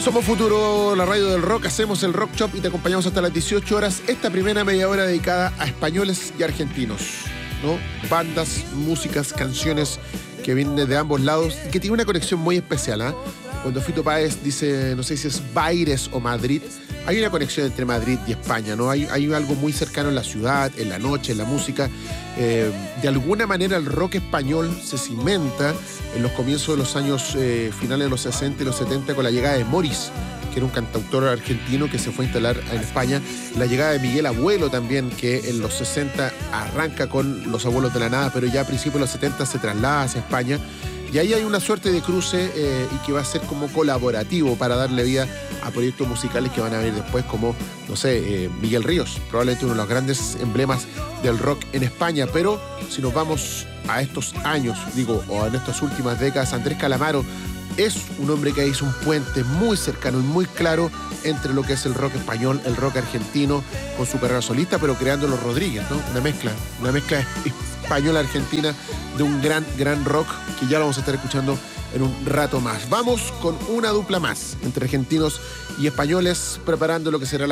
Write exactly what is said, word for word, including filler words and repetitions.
Somos Futuro, la radio del rock, hacemos el Rock Shop y te acompañamos hasta las dieciocho horas. Esta primera media hora dedicada a españoles y argentinos, ¿no? Bandas, músicas, canciones que vienen de ambos lados y que tienen una conexión muy especial, ¿eh? Cuando Fito Páez dice, no sé si es Baires o Madrid, hay una conexión entre Madrid y España, ¿no? Hay, hay algo muy cercano en la ciudad, en la noche, en la música. Eh, de alguna manera el rock español se cimenta en los comienzos de los años eh, finales de los sesenta y los setenta con la llegada de Morris, que era un cantautor argentino que se fue a instalar en España. La llegada de Miguel Abuelo también, que en los sesenta arranca con Los Abuelos de la Nada, pero ya a principios de los setenta se traslada hacia España. Y ahí hay una suerte de cruce eh, y que va a ser como colaborativo para darle vida a proyectos musicales que van a venir después, como, no sé, eh, Miguel Ríos, probablemente uno de los grandes emblemas del rock en España. Pero si nos vamos a estos años, digo, o en estas últimas décadas, Andrés Calamaro es un hombre que hizo un puente muy cercano y muy claro entre lo que es el rock español, el rock argentino, con su carrera solista, pero creando los Rodríguez, ¿no? Una mezcla, una mezcla española-argentina de un gran, gran rock que ya lo vamos a estar escuchando en un rato más. Vamos con una dupla más entre argentinos y españoles, preparando lo que será la